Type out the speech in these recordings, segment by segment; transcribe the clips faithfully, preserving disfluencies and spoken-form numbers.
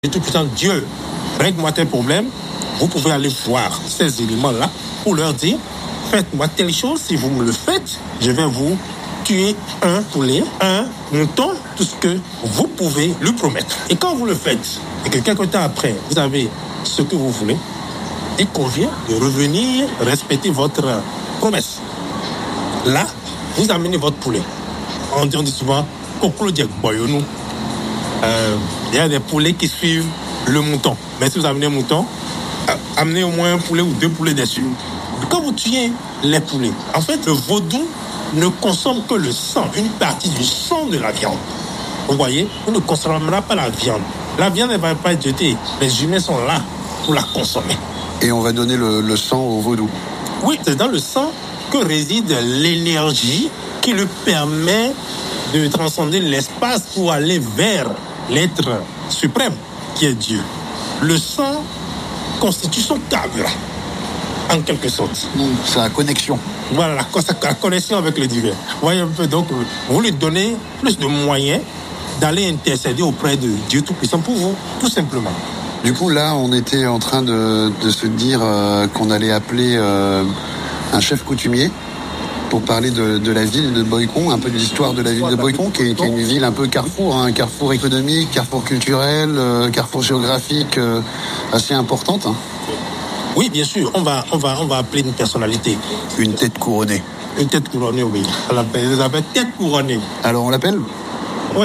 Et tout puissant Dieu, règle-moi tes problèmes. Vous pouvez aller voir ces éléments-là pour leur dire, faites-moi telle chose, si vous me le faites, je vais vous tuer un poulet, un mouton, tout ce que vous pouvez lui promettre. Et quand vous le faites, et que quelque temps après, vous avez ce que vous voulez, il convient de revenir respecter votre promesse. Là, vous amenez votre poulet. On dit, on dit souvent, il euh, y a des poulets qui suivent le mouton. Mais si vous amenez un mouton, amenez au moins un poulet ou deux poulets dessus. Quand vous tuez les poulets, en fait, le vaudou ne consomme que le sang, une partie du sang de la viande. Vous voyez, on ne consommera pas la viande. La viande ne va pas être jetée. Les humains sont là pour la consommer. Et on va donner le, le sang au vaudou. Oui, c'est dans le sang que réside l'énergie qui lui permet de transcender l'espace pour aller vers l'être suprême qui est Dieu. Le sang constitue son câble, en quelque sorte. C'est la connexion. Voilà, la, la connexion avec le divin. Vous voyez un peu, donc, vous lui donnez plus de moyens d'aller intercéder auprès de Dieu Tout-Puissant pour vous, tout simplement. Du coup, là, on était en train de, de se dire euh, qu'on allait appeler euh, un chef coutumier pour parler de, de la ville de Boycon, un peu de l'histoire de la ville de Boycon, qui est, qui est une ville un peu carrefour, hein, carrefour économique, carrefour culturel, euh, carrefour géographique, euh, assez importante. Hein. Oui, bien sûr, on va, on va, on va appeler une personnalité. Une tête couronnée. Une tête couronnée, oui. On l'appelle, on l'appelle tête couronnée. Alors, on l'appelle ? Oui.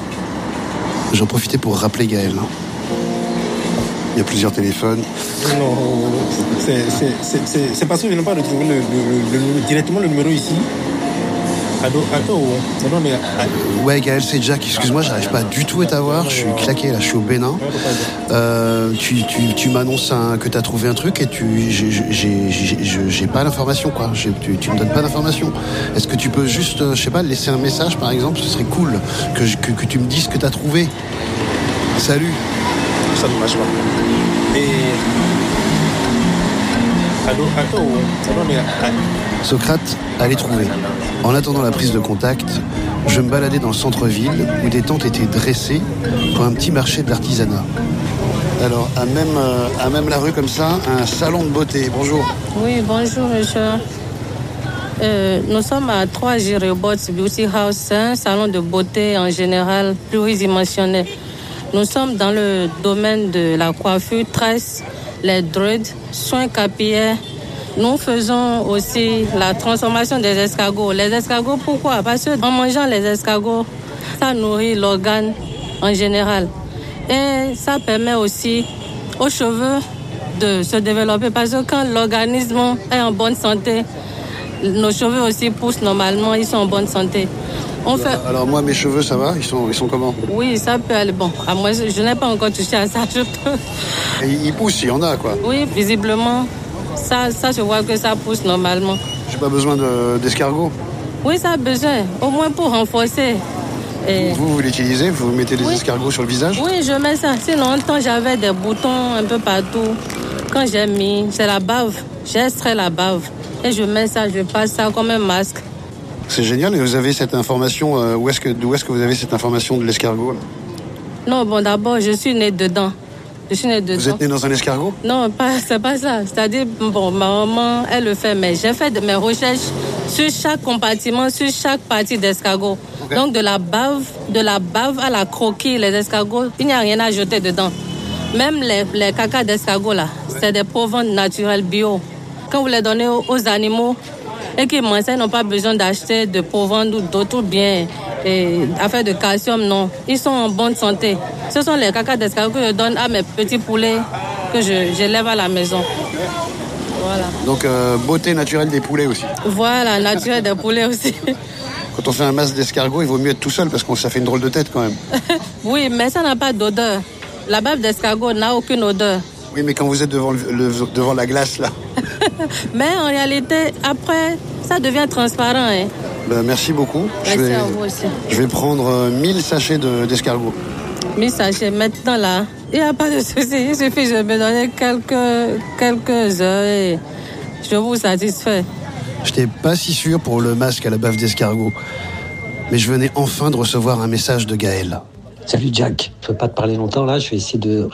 J'en profitais pour rappeler Gaël. Il y a plusieurs téléphones. Non, c'est, c'est, c'est, c'est, c'est parce que je n'ai pas retrouvé le, le, le, le, directement le numéro ici. Ado, ado, ado, mais... Ouais, Gaël, c'est Jack. Excuse-moi, j'arrive pas du tout à t'avoir. Je suis claqué, là, je suis au Bénin. Euh, tu, tu, tu m'annonces un, que tu as trouvé un truc et tu, j'ai, j'ai, j'ai, j'ai pas l'information, quoi. J'ai, tu, tu me donnes pas d'information. Est-ce que tu peux juste, je sais pas, laisser un message, par exemple ? Ce serait cool que, que, que tu me dises ce que tu as trouvé. Salut. Ça ne marche pas. Et... Ado, ado, ado, mais... Socrate, allez trouver. En attendant la prise de contact, je me baladais dans le centre-ville où des tentes étaient dressées pour un petit marché de l'artisanat. Alors, à même, euh, à même la rue comme ça, un salon de beauté. Bonjour. Oui, bonjour, monsieur. Euh, nous sommes à trois Girebots Beauty House, c'est un salon de beauté en général pluridimensionnel. Nous sommes dans le domaine de la coiffure, tresse, les dreads, soins capillaires. Nous faisons aussi la transformation des escargots. Les escargots, pourquoi ? Parce qu'en mangeant les escargots, ça nourrit l'organe en général. Et ça permet aussi aux cheveux de se développer. Parce que quand l'organisme est en bonne santé, nos cheveux aussi poussent normalement, ils sont en bonne santé. On fait... Alors moi, mes cheveux, ça va ? Ils sont, ils sont comment ? Oui, ça peut aller. Bon, à moi, je n'ai pas encore touché à ça. Je peux... Et ils poussent, il y en a, quoi. Oui, visiblement, ça, ça je vois que ça pousse normalement. J'ai pas besoin de, d'escargot ? Oui, ça a besoin, au moins pour renforcer. Et... Vous, vous l'utilisez ? Vous mettez des oui. escargots sur le visage ? Oui, je mets ça. Sinon, en temps, j'avais des boutons un peu partout. Quand j'ai mis, c'est la bave. J'ai extrait la bave. Et je mets ça, je passe ça comme un masque. C'est génial. Et vous avez cette information, euh, où est-ce que, d'où est-ce que vous avez cette information de l'escargot là ? Non, bon, d'abord, je suis née dedans. Je suis née dedans. Vous êtes née dans un escargot ? Non, pas, c'est pas ça. C'est-à-dire, bon, ma maman, elle le fait, mais j'ai fait de mes recherches sur chaque compartiment, sur chaque partie d'escargot. Okay. Donc, de la bave, de la bave à la croquille, les escargots, il n'y a rien à jeter dedans. Même les, les cacas d'escargot, là, ouais. C'est des proventes naturelles bio. Quand vous les donnez aux, aux animaux, et qui mangent, ils n'ont pas besoin d'acheter de provende ou d'autres biens, et affaires de calcium, non. Ils sont en bonne santé. Ce sont les cacas d'escargot que je donne à mes petits poulets que je, je lève à la maison. Voilà. Donc, euh, beauté naturelle des poulets aussi. Voilà, naturelle des poulets aussi. Quand on fait un masque d'escargot, il vaut mieux être tout seul parce que ça fait une drôle de tête quand même. Oui, mais ça n'a pas d'odeur. La bave d'escargot n'a aucune odeur. Oui, mais quand vous êtes devant, le, le, devant la glace, là. Mais en réalité, après, ça devient transparent. Hein. Ben, merci beaucoup. Merci je vais, à vous aussi. Je vais prendre euh, mille sachets de, d'escargot. mille sachets, maintenant là, il n'y a pas de souci. Il suffit de me donner quelques, quelques heures et je vous satisfais. Je n'étais pas si sûr pour le masque à la bave d'escargot. Mais je venais enfin de recevoir un message de Gaël. Salut Jack, je ne peux pas te parler longtemps là, je vais essayer de